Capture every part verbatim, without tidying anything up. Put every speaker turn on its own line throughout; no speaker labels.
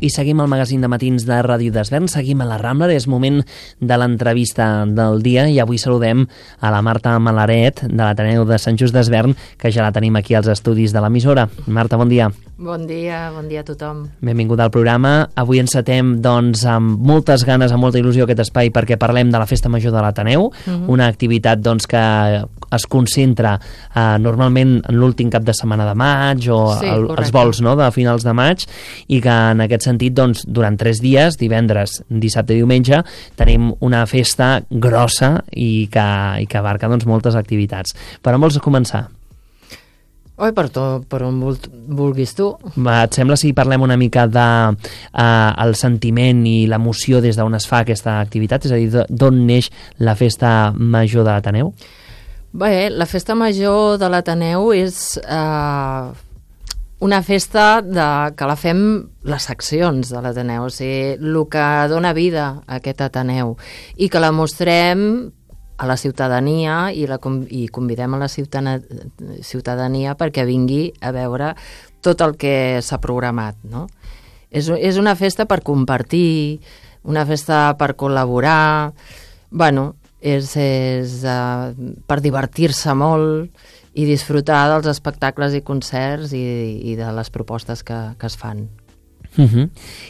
i seguim el magazín de matins de Ràdio d'Esvern, seguim a la Rambla, és moment de l'entrevista del dia i avui saludem a la Marta Malaret de l'Ateneu de Sant Just d'Esvern, que ja la tenim aquí als estudis de l'emissora. Marta, bon dia.
Bon dia, bon dia a tothom.
Benvinguda al programa. Avui encetem doncs, amb moltes ganes, amb molta il·lusió aquest espai perquè parlem de la Festa Major de l'Ateneu, uh-huh. una activitat doncs, que es concentra eh, normalment en l'últim cap de setmana de maig o
sí,
el, els vols no, de finals de maig, i que en aquest sentit doncs, durant tres dies, divendres, dissabte i diumenge, tenim una festa grossa i que, i que abarca doncs, moltes activitats. Per on vols començar?
Oi, per, to, per on vulguis tu.
Va, et sembla si parlem una mica de eh, el sentiment i l'emoció des d'on es fa aquesta activitat? És a dir, d'on neix la Festa Major de l'Ateneu?
Bé, la Festa Major de l'Ateneu és eh, una festa de, que la fem les seccions de l'Ateneu, o sigui, el que dona vida a aquest Ateneu, i que la mostrem a la ciutadania i, la, i convidem a la ciutadania perquè vingui a veure tot el que s'ha programat, no? És, és una festa per compartir, una festa per col·laborar, bueno, és, és uh, per divertir-se molt i disfrutar dels espectacles i concerts i, i de les propostes que, que es fan.
Uh-huh.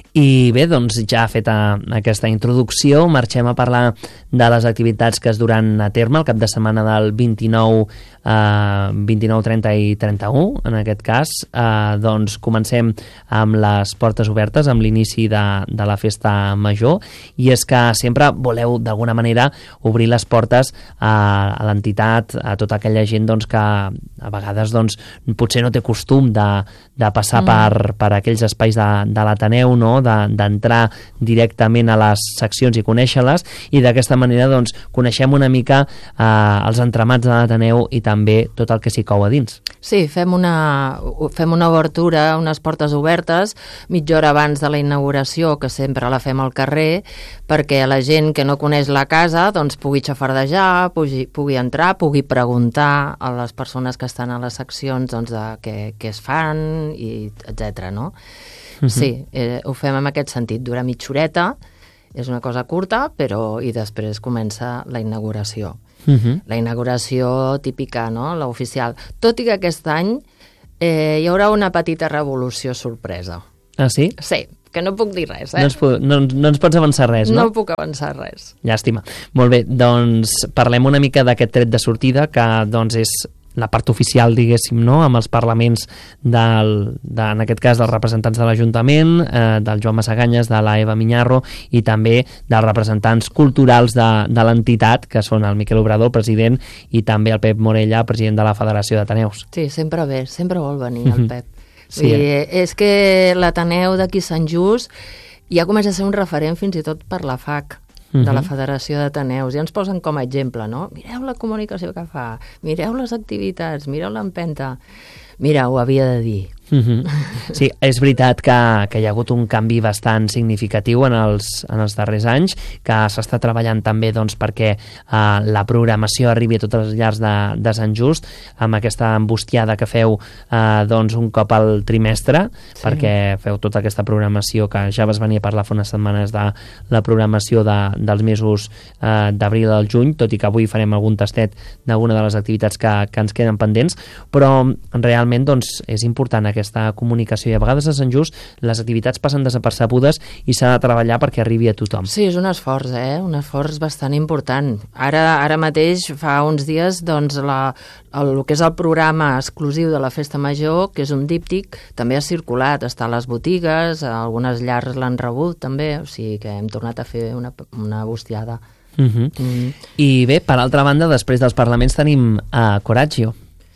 I bé, doncs ja feta aquesta introducció, marxem a parlar de les activitats que es duran a terme el cap de setmana del vint-i-nou, eh, vint-i-nou, trenta i trenta-u, en aquest cas. Eh, doncs comencem amb les portes obertes, amb l'inici de, de la Festa Major, i és que sempre voleu d'alguna manera obrir les portes a, a l'entitat, a tota aquella gent doncs, que a vegades doncs, potser no té costum de, de passar mm. per, per aquells espais de de l'Ateneu, no? d'entrar de, directament a les seccions i conèixer-les, i d'aquesta manera doncs, coneixem una mica eh, els entramats de l'Ateneu i també tot el que s'hi cou a dins.
Sí, fem una, fem una obertura, unes portes obertes, mitja hora abans de la inauguració, que sempre la fem al carrer, perquè la gent que no coneix la casa doncs, pugui xafardejar, pugui, pugui entrar, pugui preguntar a les persones que estan a les seccions doncs, de què, què es fan, i etcètera, no? Uh-huh. Sí, eh, ho fem en aquest sentit, dura mitja horeta, és una cosa curta, però i després comença la inauguració. Uh-huh. La inauguració típica, no?, l'oficial. Tot i que aquest any eh, hi haurà una petita revolució sorpresa.
Ah, sí?
Sí, que no puc dir res, eh?
No ens, no, no ens pots avançar res, no?
No puc avançar res.
Llàstima. Molt bé, doncs parlem una mica d'aquest tret de sortida, que doncs és la part oficial, diguéssim, no?, amb els parlaments del, de, en aquest cas dels representants de l'Ajuntament, eh, del Joan Massaganyes, de la Eva Miñarro, i també dels representants culturals de, de l'entitat, que són el Miquel Obrador, president, i també el Pep Morella, president de la Federació d'Ateneus.
Sí, sempre ve, sempre vol venir el Pep.
Sí,
I
eh?
És que l'Ateneu d'aquí Sant Just ja comença a ser un referent fins i tot per la F A C, de la Federació d'Ateneus, i ens posen com a exemple, no? Mireu la comunicació que fa, mireu les activitats, mireu l'empenta. Mira, ho havia de dir.
Uh-huh. Sí, és veritat que, que hi ha hagut un canvi bastant significatiu en els, en els darrers anys, que s'està treballant també doncs, perquè uh, la programació arribi a totes les llars de, de Sant Just, amb aquesta embustiada que feu uh, doncs, un cop al trimestre, sí. perquè feu tota aquesta programació que ja vas venir a parlar fa unes setmanes de la programació de, dels mesos uh, d'abril al juny, tot i que avui farem algun tastet d'alguna de les activitats que, que ens queden pendents, però realment doncs, és important aquesta aquesta comunicació, i a vegades a Sant Just les activitats passen desapercebudes i s'ha de treballar perquè arribi a tothom.
Sí, és un esforç, eh? Un esforç bastant important. Ara, ara mateix, fa uns dies, doncs, la, el, el que és el programa exclusiu de la Festa Major, que és un díptic, també ha circulat, està a les botigues, algunes llars l'han rebut també, o sigui que hem tornat a fer una, una bustiada.
Uh-huh. Mm. I bé, per altra banda, després dels parlaments tenim a uh, Coraggio.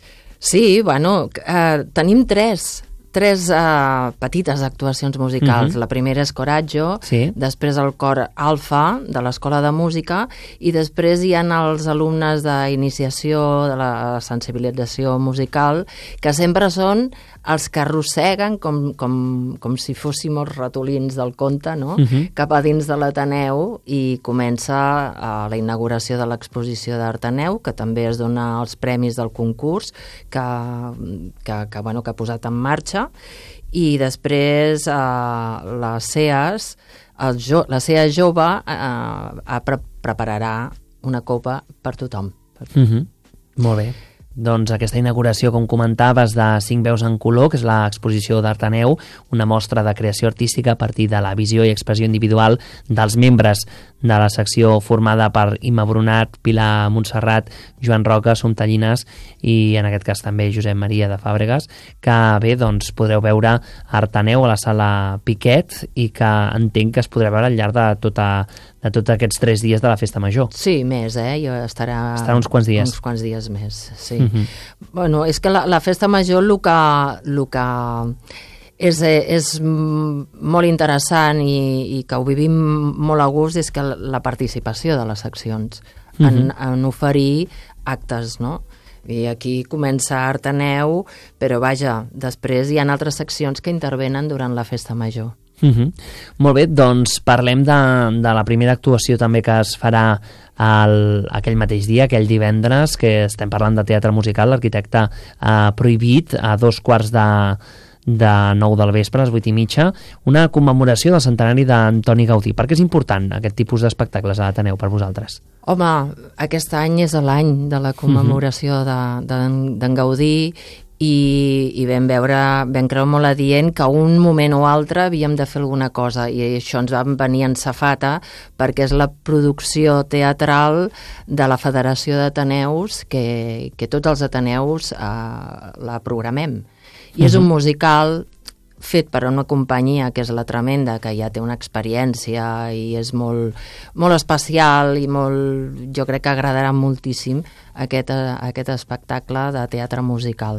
Sí, bueno, eh, tenim tres, tres eh, petites actuacions musicals. Uh-huh. La primera és Coraggio, sí. Després el cor Alfa, de l'Escola de Música, i després hi ha els alumnes d'iniciació de la sensibilització musical, que sempre són els que arrosseguen com, com, com si fóssim els ratolins del conte, no? Uh-huh. Cap a dins de l'Ateneu, i comença uh, la inauguració de l'exposició d'Arteneu, que també es dona els premis del concurs que, que, que, bueno, que ha posat en marxa, i després eh, les C E As, el jo, la C E A jove eh, pre prepararà una copa per tothom.
Mm-hmm. Molt bé. Doncs aquesta inauguració, com comentaves, de Cinc veus en color, que és l'exposició d'Artaneu, una mostra de creació artística a partir de la visió i expressió individual dels membres de la secció formada per Imma Brunat, Pilar Montserrat, Joan Roca, Somtallines i en aquest cas també Josep Maria de Fàbregas, que bé, doncs podreu veure Artaneu a la sala Piquet i que entenc que es podrà veure al llarg de tota de tots aquests tres dies de la Festa Major.
Sí, més, eh? Jo estarà,
estarà uns quants dies.
Uns quants dies més, sí. Uh-huh. Bueno, és que la, la Festa Major el que, el que és, és molt interessant i, i que ho vivim molt a gust és que la participació de les seccions uh-huh. en, en oferir actes, no? I aquí comença Artaneu, però vaja, després hi ha altres seccions que intervenen durant la Festa Major.
Uh-huh. Molt bé, doncs parlem de, de la primera actuació també que es farà el, aquell mateix dia, aquell divendres, que estem parlant de teatre musical, l'Arquitecte eh, Prohibit, a dos quarts de, de nou del vespre, a les vuit i mitja, una commemoració del centenari d'Antoni Gaudí. Per què és important aquest tipus d'espectacles a l'Ateneu per vosaltres?
Home, aquest any és l'any de la commemoració uh-huh. d'en Gaudí i, i vam veure, vam creure molt adient que un moment o altre havíem de fer alguna cosa i això ens va venir en safata perquè és la producció teatral de la Federació d'Ateneus que, que tots els Ateneus eh, la programem. I uh-huh. és un musical fet per una companyia que és La Tremenda, que ja té una experiència i és molt, molt especial i molt, jo crec que agradarà moltíssim aquest, aquest espectacle de teatre musical.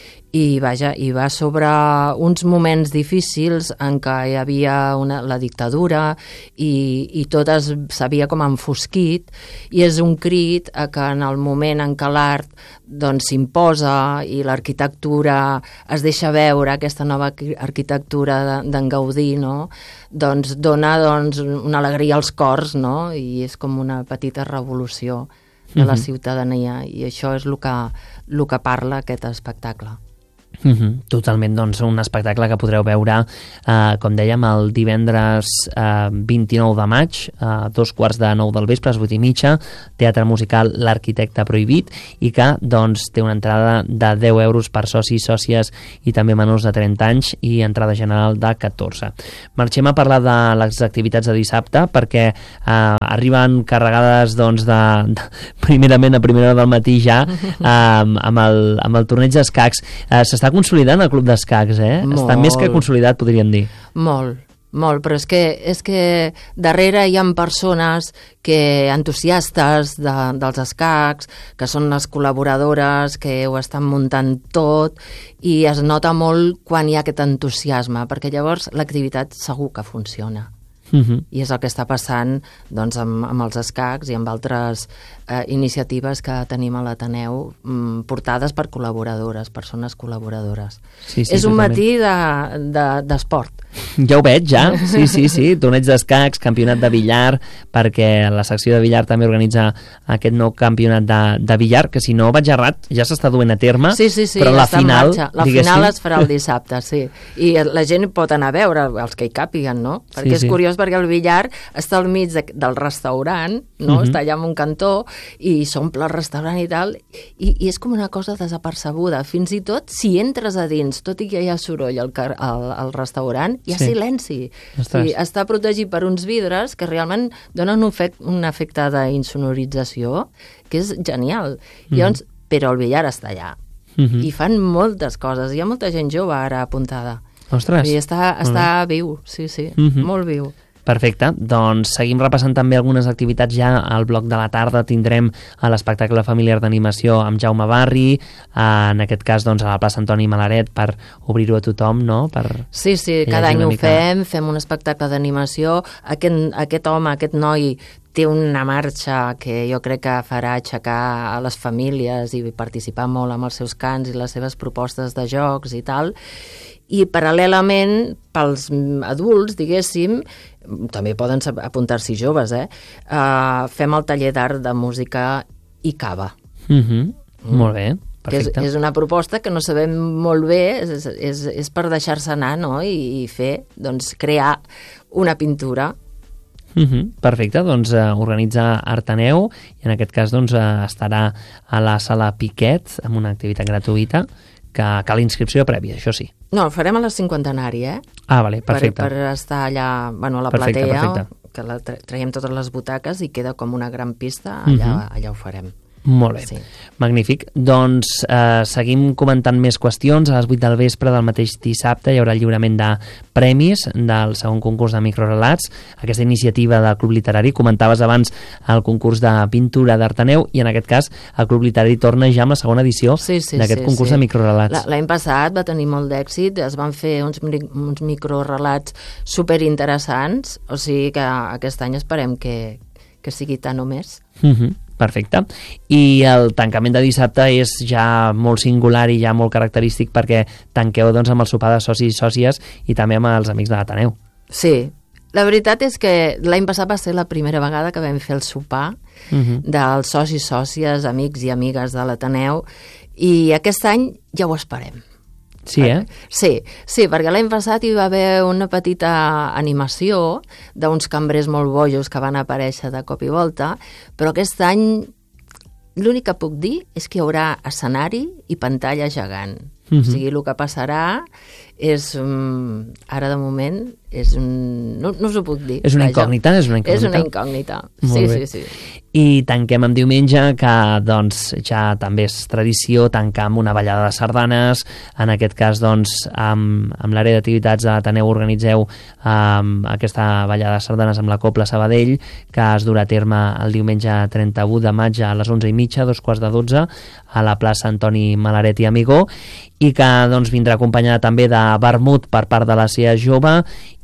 I vaja, i va sobre uns moments difícils en què hi havia una, la dictadura i, i tot s'havia com enfosquit i és un crit a que en el moment en què l'art doncs s'imposa i l'arquitectura es deixa veure, aquesta nova arquitectura d'en Gaudí, no? Doncs dona doncs, una alegria als cors, no? I és com una petita revolució de la ciutadania i això és el que, el que parla aquest espectacle.
Uh-huh. Totalment, doncs un espectacle que podreu veure eh, com dèiem el divendres eh, vint-i-nou de maig a dos quarts de nou del vespre, a les vuit i mitja, teatre musical L'Arquitecte Prohibit i que doncs té una entrada de deu euros per socis, sòcies i també menors de trenta anys i entrada general de catorze. Marxem a parlar de les activitats de dissabte perquè eh, arriben carregades doncs de, de primerament a primera hora del matí ja eh, amb, el, amb el torneig d'escacs. Eh, s'està consolidant el club d'escacs, eh? Molt. Està més que consolidat, podríem dir.
Molt, molt, però és que, és que darrere hi ha persones que entusiastes de, dels escacs, que són les col·laboradores, que ho estan muntant tot, i es nota molt quan hi ha aquest entusiasme, perquè llavors l'activitat segur que funciona. Uh-huh. I és el que està passant doncs, amb, amb els escacs i amb altres eh, iniciatives que tenim a l'Ateneu mm, portades per col·laboradores, persones col·laboradores.
Sí, sí,
és un
totalment.
matí d'esport. De,
ja ho veig, ja. Sí, sí, sí. Torneig d'escacs, campionat de billar, perquè la secció de billar també organitza aquest nou campionat de, de billar, que si no vaig errat, ja s'està duent a terme,
sí, sí, sí,
però la final...
La final es farà el dissabte, sí. I la gent pot anar a veure, els que hi càpiguen, no? Perquè sí, és sí. curiós perquè el billar està al mig de, del restaurant, no? Uh-huh. Està allà en un cantó i s'omple el restaurant i tal, i, i és com una cosa desapercebuda. Fins i tot si entres a dins, tot i que hi ha soroll al, al, al restaurant, hi ha sí. silenci. I està protegit per uns vidres que realment donen un, efect, un efecte d'insonorització que és genial. Uh-huh. Llavors, però el billar està allà. Uh-huh. I fan moltes coses. Hi ha molta gent jove ara apuntada.
Ostres.
I està, està viu, sí, sí, uh-huh. molt viu.
Perfecte, doncs seguim repassant també algunes activitats ja al bloc de la tarda. Tindrem l'espectacle familiar d'animació amb Jaume Barri, en aquest cas doncs, a la plaça Antoni Malaret per obrir-ho a tothom, no? Per
sí, sí, cada any ho mica... fem, fem un espectacle d'animació. Aquest, aquest home, aquest noi té una marxa que jo crec que farà aixecar a les famílies i participar molt amb els seus cants i les seves propostes de jocs i tal. I paral·lelament pels adults, diguéssim, també poden apuntar-s'hi joves, eh? Uh, fem el taller d'art de música i cava.
Uh-huh. Mm. Molt bé.
que és, és una proposta que no sabem molt bé, és, és, és per deixar-se anar, no?, i, i fer, doncs, crear una pintura.
Uh-huh. Perfecte, doncs uh, organitza Artaneu i en aquest cas doncs, uh, estarà a la sala Piquet amb una activitat gratuïta que cal inscripció prèvia, això sí.
No, el farem a la cinquantenària, eh?
Ah, vale, perfecte.
Per, per estar allà, bueno, a la
perfecte,
platea,
perfecte.
que la tra traiem totes les butaques i queda com una gran pista, allà, uh-huh. allà ho farem.
Molt bé, sí. Magnífic. Doncs eh, seguim comentant més qüestions. A les vuit del vespre del mateix dissabte hi haurà el lliurament de premis del segon concurs de microrelats, aquesta iniciativa del Club Literari. Comentaves abans el concurs de pintura d'Artaneu i en aquest cas el Club Literari torna ja amb la segona edició
sí, sí,
d'aquest
sí,
concurs
sí.
de microrelats.
L'any passat va tenir molt d'èxit, es van fer uns, uns microrelats superinteressants, o sigui que aquest any esperem que, que sigui tant o més.
Uh-huh. Perfecte. I el tancament de dissabte és ja molt singular i ja molt característic perquè tanqueu doncs, amb el sopar de socis i sòcies i també amb els amics de l'Ateneu.
Sí, la veritat és que l'any passat va ser la primera vegada que vam fer el sopar uh-huh. dels socis, sòcies, amics i amigues de l'Ateneu i aquest any ja ho esperem.
Sí, eh?
Sí, sí, perquè l'any passat hi va haver una petita animació d'uns cambrers molt bojos que van aparèixer de cop i volta, però aquest any l'únic que puc dir és que hi haurà escenari i pantalla gegant. Uh-huh. O sigui, el que passarà és... Um, ara, de moment, és un... No, no us ho puc dir.
És una incògnita? És una incògnita,
és una incògnita. Sí, sí, sí.
I tanquem amb diumenge, que doncs, ja també és tradició tancar amb una ballada de sardanes. En aquest cas, doncs, amb, amb l'àrea d'activitats de l'Ateneu organitzeu um, aquesta ballada de sardanes amb la Cobla Sabadell, que es durà a terme el diumenge trenta-u de maig a les onze i mitja, dos quarts de dotze, a la plaça Antoni Malaret i Amigó, i que doncs, vindrà acompanyada també de vermut per part de la C I A Jove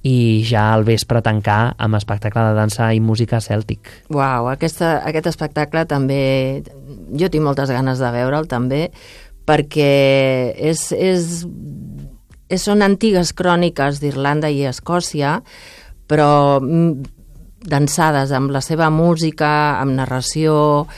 i ja al vespre tancar amb espectacle de dansa i música cèltic.
Uau, aquesta, aquest espectacle també, jo tinc moltes ganes de veure'l també, perquè és, és, és, són antigues cròniques d'Irlanda i Escòcia, però dansades amb la seva música, amb narració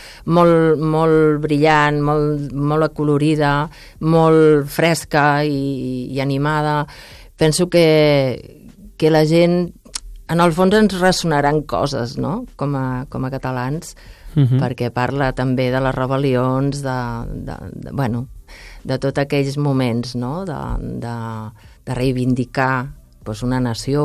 molt, molt brillant, molt, molt acolorida, molt fresca i, i animada. Penso que, que la gent, en el fons ens ressonaran coses, no?, com a, com a catalans, uh-huh. perquè parla també de les rebel·lions, de, de, de, bueno, de tots aquells moments, no?, de, de, de reivindicar doncs una nació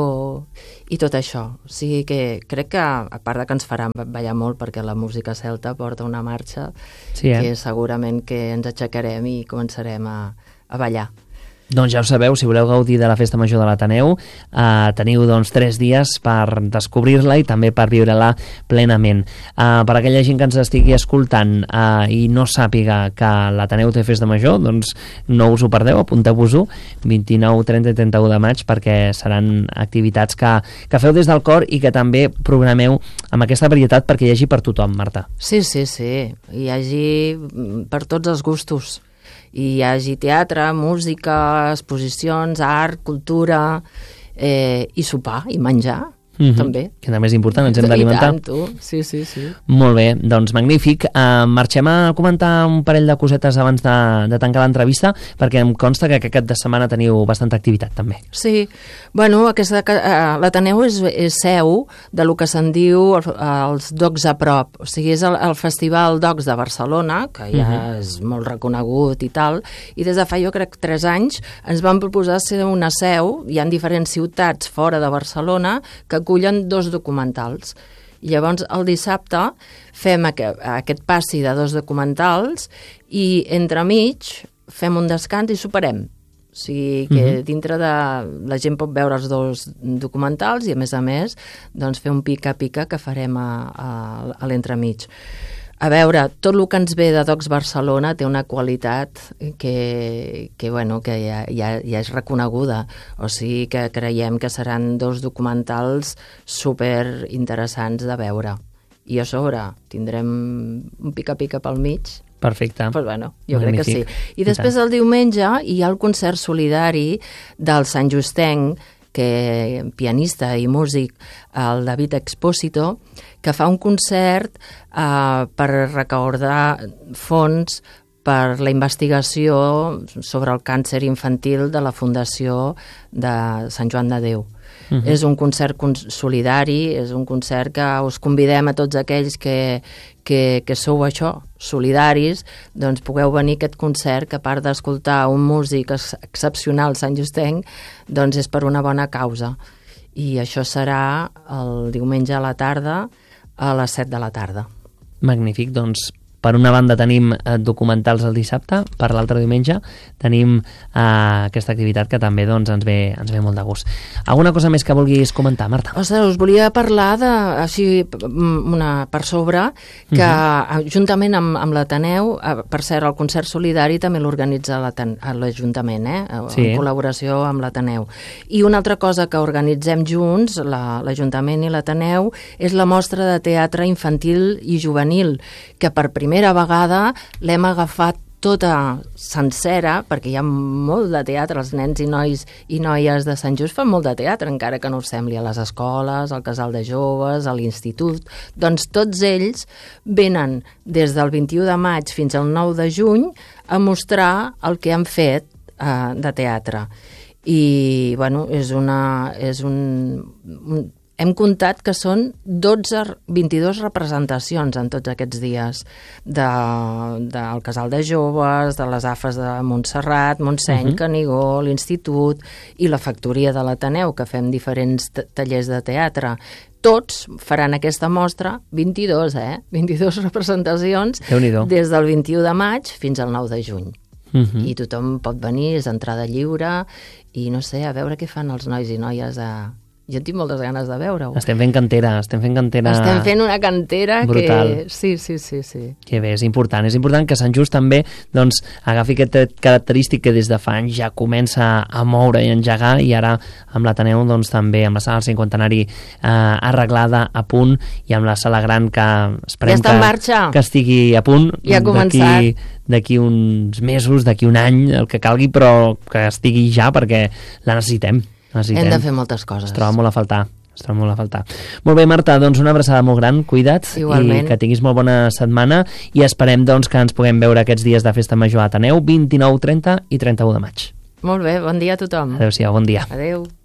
i tot això. O sigui que crec que, a part de que ens farà ballar molt perquè la música celta porta una marxa, sí, eh? que segurament que ens aixecarem i començarem a, a ballar.
Doncs ja ho sabeu, si voleu gaudir de la Festa Major de l'Ateneu, eh, teniu doncs tres dies per descobrir-la i també per viure-la plenament. Eh, per aquella gent que ens estigui escoltant eh, i no sàpiga que l'Ateneu té Festa Major, doncs no us ho perdeu, apunteu-vos-ho, vint-i-nou, trenta i trenta-u de maig, perquè seran activitats que, que feu des del cor i que també programeu amb aquesta varietat perquè hi hagi per tothom, Marta.
Sí, sí, sí, hi hagi per tots els gustos. Hi hagi teatre, música, exposicions, art, cultura, eh, i sopar, i menjar, mm-hmm. també.
Que també és important, ens hem d'alimentar.
I tant, tu. Sí, sí, sí.
Molt bé, doncs magnífic. Uh, marxem a comentar un parell de cosetes abans de, de tancar l'entrevista, perquè em consta que aquest cap de setmana teniu bastanta activitat, també.
Sí, bueno, aquesta, uh, l'Ateneu és, és seu de lo que se'n diu els Docs a prop, o sigui, és el, el Festival Docs de Barcelona, que ja uh-huh. és molt reconegut i tal, i des de fa, jo crec, tres anys ens van proposar ser una seu, hi ha diferents ciutats fora de Barcelona que acullen dos documentals. I llavors el dissabte fem aquest, aquest passi de dos documentals i entremig fem un descans i soparem. O sigui que uh-huh. dintre de... la gent pot veure els dos documentals i a més a més doncs fer un pica-pica que farem a, a, a l'entremig. A veure, tot el que ens ve de Docs Barcelona té una qualitat que, que, bueno, que ja, ja, ja és reconeguda. O sigui que creiem que seran dos documentals super interessants de veure. I a sobre tindrem un pica-pica pel mig.
Perfecte.
Pues bueno, jo Magnífic. crec que sí. I després el diumenge hi ha el concert solidari del Sant Justenc, que pianista i músic, el David Expósito, que fa un concert eh, per recaudar fons per la investigació sobre el càncer infantil de la Fundació de Sant Joan de Déu. Uh-huh. És un concert solidari, és un concert que us convidem a tots aquells que, que, que sou això, solidaris, doncs pugueu venir a aquest concert, que a part d'escoltar un músic excepcional santjustenc, doncs és per una bona causa. I això serà el diumenge a la tarda, a les set de la tarda.
Magnífic, doncs per una banda tenim eh, documentals el dissabte, per l'altre diumenge tenim eh, aquesta activitat que també doncs, ens, ve, ens ve molt de gust. Alguna cosa més que vulguis comentar, Marta?
Ostres, us volia parlar de, així, una, per sobre, que uh-huh. juntament amb, amb l'Ateneu, per cert, el concert solidari també l'organitza l'Ajuntament, eh? Sí. En col·laboració amb l'Ateneu. I una altra cosa que organitzem junts, l'Ajuntament i l'Ateneu, és la mostra de teatre infantil i juvenil, que per primera vegada l'hem agafat tota sencera, perquè hi ha molt de teatre, els nens i nois i noies de Sant Just fan molt de teatre, encara que no us sembli, a les escoles, al casal de joves, a l'institut. Doncs tots ells venen des del vint-i-u de maig fins al nou de juny a mostrar el que han fet eh, de teatre. I, bueno, és una... És un, un hem comptat que són dotze, vint-i-dues representacions en tots aquests dies de, del casal de joves, de les A F Es de Montserrat, Montseny, uh-huh. Canigó, l'Institut i la factoria de l'Ateneu, que fem diferents tallers de teatre. Tots faran aquesta mostra, vint-i-dues, eh? vint-i-dues representacions des del vint-i-u de maig fins al nou de juny. Uh-huh. I tothom pot venir, és entrada lliure i no sé, a veure què fan els nois i noies a... Jo tinc moltes ganes de veure-ho.
Estem fent cantera, estem fent cantera...
Estem fent una cantera
brutal.
Que... Sí, sí, sí, sí.
Que bé, és important. És important que Sant Just també doncs, agafi aquest característic que des de fa anys ja comença a moure i engegar, i ara amb l'Ateneu doncs, també amb la sala cinquantenari eh, arreglada a punt, i amb la sala gran que esperem
ja
que, que estigui a punt.
Ja ha començat.
D'aquí uns mesos, d'aquí un any, el que calgui, però que estigui ja perquè la necessitem. Necessitem.
Hem de fer moltes coses.
Es troba molt a faltar. Es troba molt a faltar. Molt bé, Marta, doncs una abraçada molt gran, cuida't.
Igualment.
I que tinguis molt bona setmana, i esperem doncs, que ens puguem veure aquests dies de Festa Major a Ateneu, vint-i-nou, trenta i trenta-u de maig.
Molt bé, bon dia a tothom.
Adéu-siau, bon dia.
Adéu.